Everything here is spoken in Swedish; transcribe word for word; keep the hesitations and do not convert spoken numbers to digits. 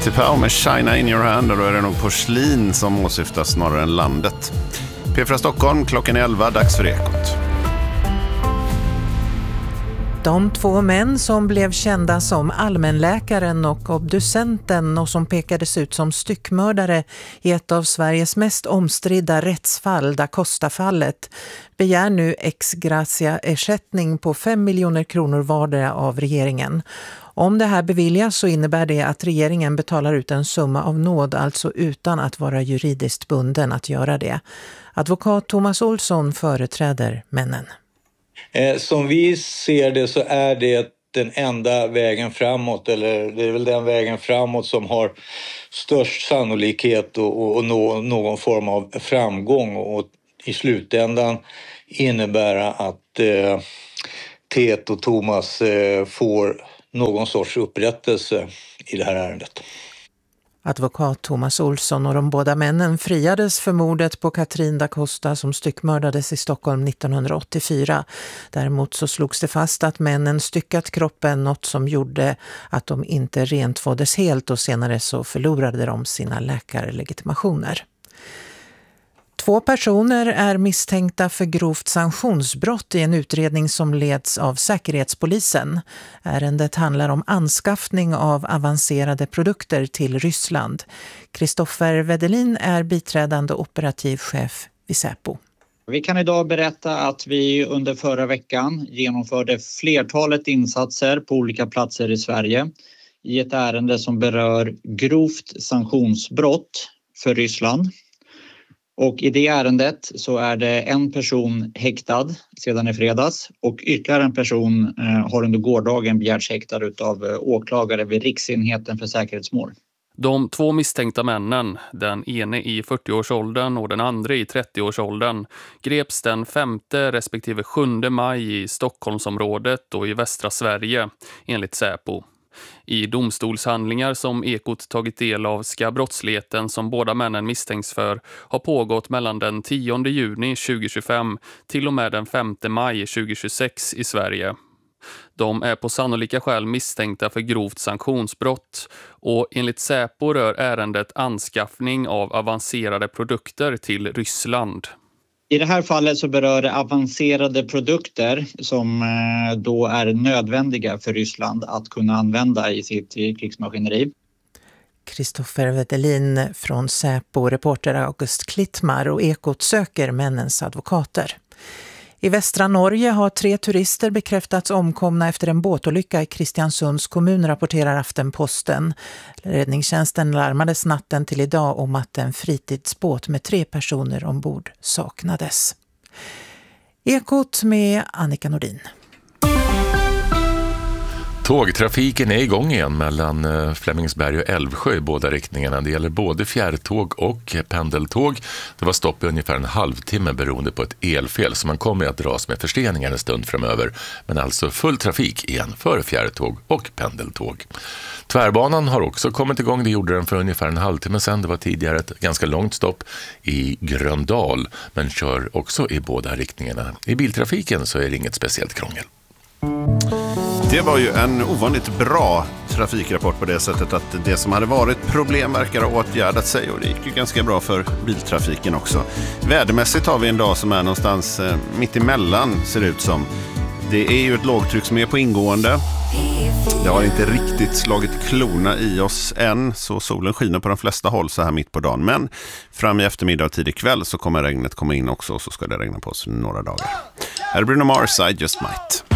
Katy Perry med China in your hand, och då är det nog porslin som åsyftas snarare än landet. P fyra Stockholm, klockan är elva, dags för Ekot. De två män som blev kända som allmänläkaren och obducenten och som pekades ut som styckmördare i ett av Sveriges mest omstridda rättsfall, Da Costa-fallet, begär nu ex gratia ersättning på fem miljoner kronor vardera av regeringen. Om det här beviljas så innebär det att regeringen betalar ut en summa av nåd, alltså utan att vara juridiskt bunden att göra det. Advokat Thomas Olsson företräder männen. Som vi ser det så är det den enda vägen framåt, eller det är väl den vägen framåt som har störst sannolikhet och, och nå, någon form av framgång, och i slutändan innebära att eh, Tet och Thomas eh, får någon sorts upprättelse i det här ärendet. Advokat Thomas Olsson och de båda männen friades för mordet på Katrin Da Costa som styckmördades i Stockholm nittonhundraåttiofyra. Däremot så slogs det fast att männen styckat kroppen, något som gjorde att de inte rentvåddes helt, och senare så förlorade de sina läkarlegitimationer. Två personer är misstänkta för grovt sanktionsbrott i en utredning som leds av Säkerhetspolisen. Ärendet handlar om anskaffning av avancerade produkter till Ryssland. Kristoffer Wedelin är biträdande operativ chef vid Säpo. Vi kan idag berätta att vi under förra veckan genomförde flertalet insatser på olika platser i Sverige i ett ärende som berör grovt sanktionsbrott för Ryssland. Och i det ärendet så är det en person häktad sedan i fredags, och ytterligare en person eh, har under gårdagen begärts häktad av eh, åklagare vid Riksenheten för säkerhetsmål. De två misstänkta männen, den ene i fyrtioårsåldern och den andra i trettioårsåldern, greps den femte respektive sjunde maj i Stockholmsområdet och i västra Sverige, enligt Säpo. I domstolshandlingar som Ekot tagit del av ska brottsligheten som båda männen misstänks för ha pågått mellan den tionde juni tjugohundratjugofem till och med den femte maj tjugohundratjugosex i Sverige. De är på sannolika skäl misstänkta för grovt sanktionsbrott, och enligt Säpo rör ärendet anskaffning av avancerade produkter till Ryssland. I det här fallet så berör det avancerade produkter som då är nödvändiga för Ryssland att kunna använda i sitt krigsmaskineri. Kristoffer Wedelin från Säpo, reporter August Klittmar, och Ekot söker männens advokater. I västra Norge har tre turister bekräftats omkomna efter en båtolycka i Kristiansunds kommun, rapporterar Aftenposten. Räddningstjänsten larmades natten till idag om att en fritidsbåt med tre personer ombord saknades. Ekot med Annika Nordin. Tågtrafiken är igång igen mellan Flemingsberg och Älvsjö i båda riktningarna. Det gäller både fjärrtåg och pendeltåg. Det var stopp i ungefär en halvtimme beroende på ett elfel, så man kommer att dras med förseningar en stund framöver. Men alltså full trafik igen för fjärrtåg och pendeltåg. Tvärbanan har också kommit igång. Det gjorde den för ungefär en halvtimme sedan. Det var tidigare ett ganska långt stopp i Gröndal, men kör också i båda riktningarna. I biltrafiken så är det inget speciellt krångel. Det var ju en ovanligt bra trafikrapport på det sättet att det som hade varit problem verkar ha åtgärdat sig, och det gick ju ganska bra för biltrafiken också. Vädermässigt har vi en dag som är någonstans eh, mitt emellan, ser det ut som. Det är ju ett lågtryck som är på ingående. Det har inte riktigt slagit klona i oss än, så solen skiner på de flesta håll så här mitt på dagen. Men fram i eftermiddag och tidig kväll så kommer regnet komma in också, och så ska det regna på oss några dagar. Här är Bruno Mars, I Just Might.